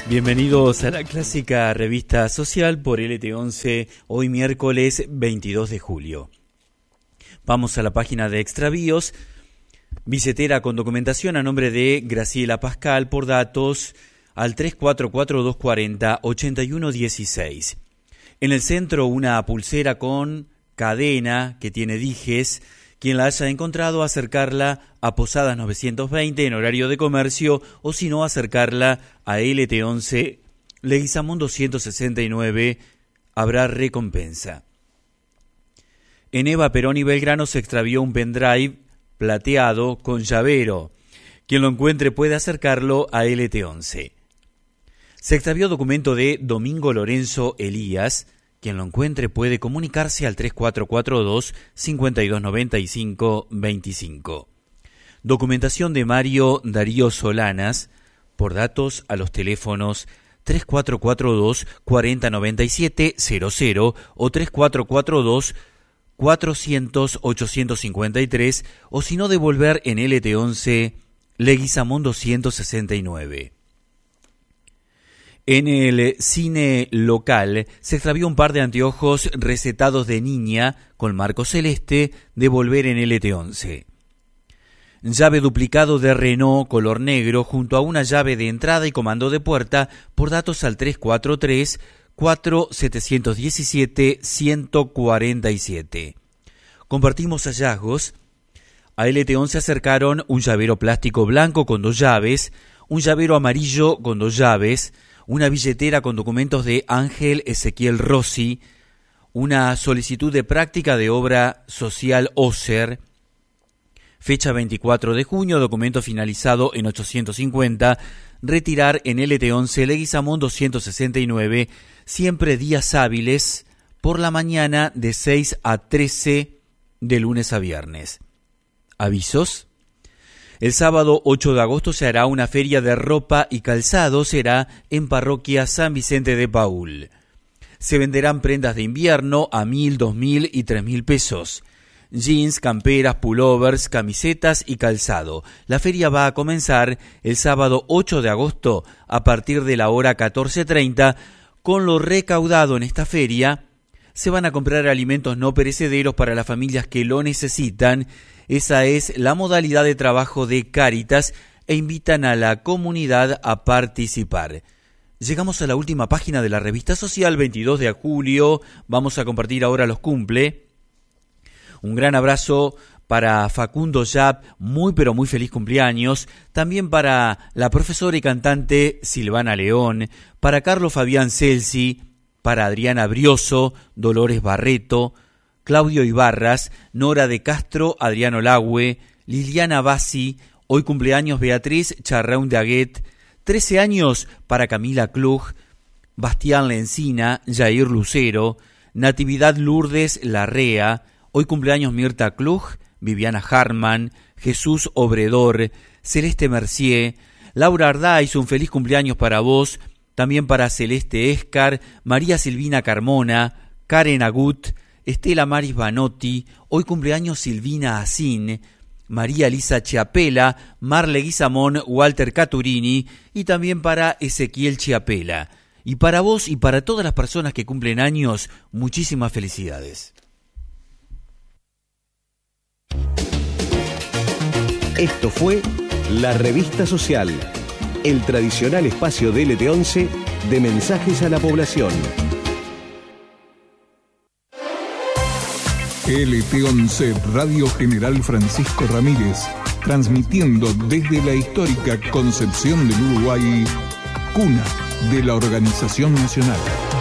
Bienvenidos a la clásica revista social por LT11, hoy miércoles 22 de julio. Vamos a la página de Extravíos, billetera con documentación a nombre de Graciela Pascal por datos al 344-240-8116. En el centro una pulsera con cadena que tiene dijes. Quien la haya encontrado, acercarla a Posadas 920 en horario de comercio o si no, acercarla a LT11 Leguizamón 269, habrá recompensa. En Eva Perón y Belgrano se extravió un pendrive plateado con llavero. Quien lo encuentre puede acercarlo a LT11. Se extravió documento de Domingo Lorenzo Elías. Quien lo encuentre puede comunicarse al 3442-5295-25. Documentación de Mario Darío Solanas, por datos a los teléfonos 3442-4097-00 o 3442-400-853 o si no devolver en LT11 Leguizamón 269. En el cine local se extravió un par de anteojos recetados de niña con marco celeste, devolver en LT11. Llave duplicado de Renault color negro junto a una llave de entrada y comando de puerta por datos al 343-4717-147. Compartimos hallazgos. A LT11 acercaron un llavero plástico blanco con 2 llaves, un llavero amarillo con 2 llaves, una billetera con documentos de Ángel Ezequiel Rossi, una solicitud de práctica de obra social OSER, fecha 24 de junio, documento finalizado en 850, retirar en LT11 Leguizamón 269, siempre días hábiles, por la mañana de 6 a 13 de lunes a viernes. ¿Avisos? El sábado 8 de agosto se hará una feria de ropa y calzado, será en Parroquia San Vicente de Paúl. Se venderán prendas de invierno a 1.000, 2.000 y 3.000 pesos. Jeans, camperas, pullovers, camisetas y calzado. La feria va a comenzar el sábado 8 de agosto a partir de la hora 14:30. Con lo recaudado en esta feria se van a comprar alimentos no perecederos para las familias que lo necesitan. Esa es la modalidad de trabajo de Cáritas e invitan a la comunidad a participar. Llegamos a la última página de la revista social, 22 de julio. Vamos a compartir ahora los cumple. Un gran abrazo para Facundo Yap, muy pero muy feliz cumpleaños. También para la profesora y cantante Silvana León, para Carlos Fabián Celsi, para Adriana Brioso, Dolores Barreto, Claudio Ibarras, Nora de Castro, Adriano Lagüe, Liliana Bassi, hoy cumpleaños Beatriz Charraun de Aguet, 13 años para Camila Klug, Bastián Lencina, Jair Lucero, Natividad Lourdes Larrea, hoy cumpleaños Mirta Klug, Viviana Harman, Jesús Obredor, Celeste Mercier, Laura Ardáiz, un feliz cumpleaños para vos, también para Celeste Escar, María Silvina Carmona, Karen Agut, Estela Maris Banotti, hoy cumpleaños Silvina Asín, María Elisa Chiapela, Marle Guizamón, Walter Caturini y también para Ezequiel Chiapela. Y para vos y para todas las personas que cumplen años, muchísimas felicidades. Esto fue La Revista Social, el tradicional espacio de LT11 de mensajes a la población. LT11 Radio General Francisco Ramírez, transmitiendo desde la histórica Concepción del Uruguay, cuna de la Organización Nacional.